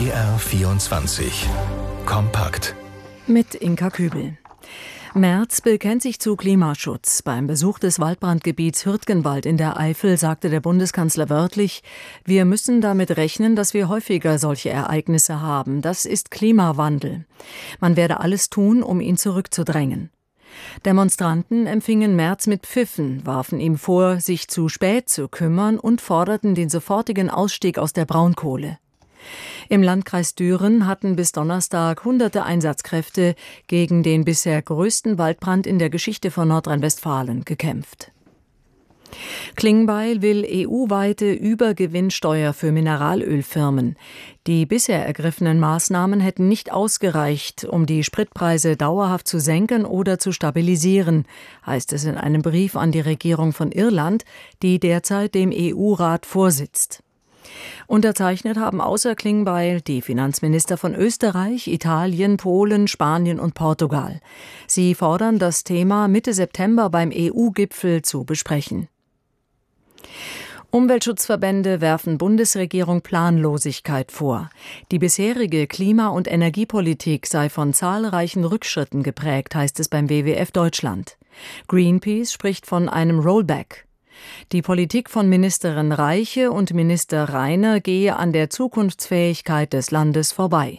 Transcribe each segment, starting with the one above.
BR24 kompakt mit Inka Kübel. Merz bekennt sich zu Klimaschutz. Beim Besuch des Waldbrandgebiets Hürtgenwald in der Eifel sagte der Bundeskanzler wörtlich: Wir müssen damit rechnen, dass wir häufiger solche Ereignisse haben. Das ist Klimawandel. Man werde alles tun, um ihn zurückzudrängen. Demonstranten empfingen Merz mit Pfiffen, warfen ihm vor, sich zu spät zu kümmern und forderten den sofortigen Ausstieg aus der Braunkohle. Im Landkreis Düren hatten bis Donnerstag hunderte Einsatzkräfte gegen den bisher größten Waldbrand in der Geschichte von Nordrhein-Westfalen gekämpft. Klingbeil will EU-weite Übergewinnsteuer für Mineralölfirmen. Die bisher ergriffenen Maßnahmen hätten nicht ausgereicht, um die Spritpreise dauerhaft zu senken oder zu stabilisieren, heißt es in einem Brief an die Regierung von Irland, die derzeit dem EU-Rat vorsitzt. Unterzeichnet haben außer Klingbeil die Finanzminister von Österreich, Italien, Polen, Spanien und Portugal. Sie fordern, das Thema Mitte September beim EU-Gipfel zu besprechen. Umweltschutzverbände werfen Bundesregierung Planlosigkeit vor. Die bisherige Klima- und Energiepolitik sei von zahlreichen Rückschritten geprägt, heißt es beim WWF Deutschland. Greenpeace spricht von einem Rollback. Die Politik von Ministerin Reiche und Minister Rainer gehe an der Zukunftsfähigkeit des Landes vorbei.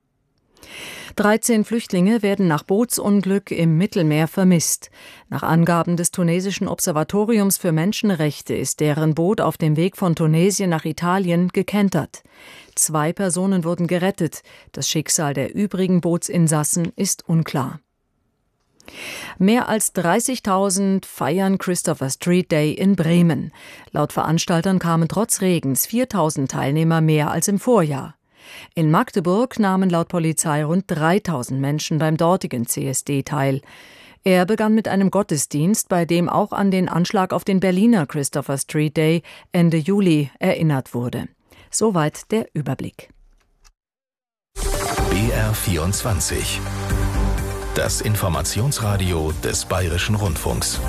13 Flüchtlinge werden nach Bootsunglück im Mittelmeer vermisst. Nach Angaben des tunesischen Observatoriums für Menschenrechte ist deren Boot auf dem Weg von Tunesien nach Italien gekentert. 2 Personen wurden gerettet. Das Schicksal der übrigen Bootsinsassen ist unklar. Mehr als 30.000 feiern Christopher Street Day in Bremen. Laut Veranstaltern kamen trotz Regens 4.000 Teilnehmer mehr als im Vorjahr. In Magdeburg nahmen laut Polizei rund 3.000 Menschen beim dortigen CSD teil. Er begann mit einem Gottesdienst, bei dem auch an den Anschlag auf den Berliner Christopher Street Day Ende Juli erinnert wurde. Soweit der Überblick. BR24 das Informationsradio des Bayerischen Rundfunks.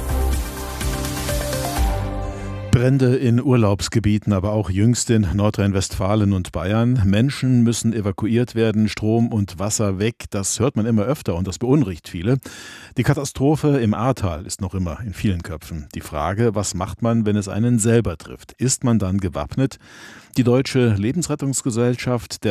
Brände in Urlaubsgebieten, aber auch jüngst in Nordrhein-Westfalen und Bayern. Menschen müssen evakuiert werden, Strom und Wasser weg. Das hört man immer öfter und das beunruhigt viele. Die Katastrophe im Ahrtal ist noch immer in vielen Köpfen. Die Frage, was macht man, wenn es einen selber trifft? Ist man dann gewappnet? Die Deutsche Lebensrettungsgesellschaft,